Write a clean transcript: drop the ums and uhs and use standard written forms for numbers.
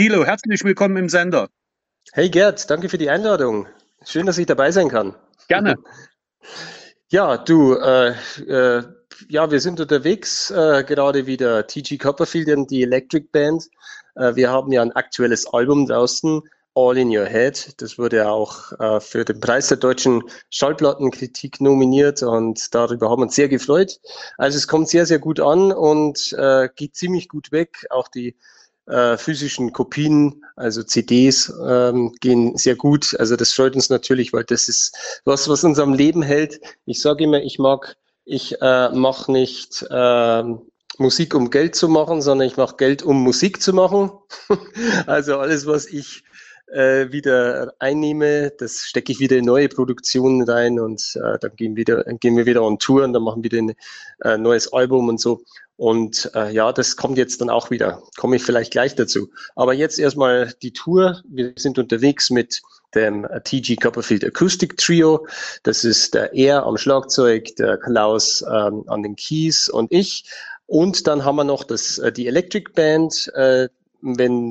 Thilo, herzlich willkommen im Sender. Hey Gerd, danke für die Einladung. Schön, dass ich dabei sein kann. Gerne. Ja, du, ja, wir sind unterwegs, gerade wieder TG Copperfield und die Electric Band. Wir haben ja ein aktuelles Album draußen, All in Your Head. Das wurde auch für den Preis der deutschen Schallplattenkritik nominiert und darüber haben wir uns sehr gefreut. Also es kommt sehr, sehr gut an und geht ziemlich gut weg. Auch die physischen Kopien, also CDs, gehen sehr gut. Also das freut uns natürlich, weil das ist was uns am Leben hält. Ich sage immer, ich mache nicht Musik, um Geld zu machen, sondern ich mache Geld, um Musik zu machen. Also alles, was ich wieder einnehme, das stecke ich wieder in neue Produktionen rein und dann gehen wir wieder on Tour und dann machen wir wieder ein neues Album und so. Und ja, das kommt jetzt dann auch wieder. Komme ich vielleicht gleich dazu. Aber jetzt erstmal die Tour. Wir sind unterwegs mit dem TG Copperfield Acoustic Trio. Das ist der Er am Schlagzeug, der Klaus an den Keys und ich. Und dann haben wir noch die Electric Band. Wenn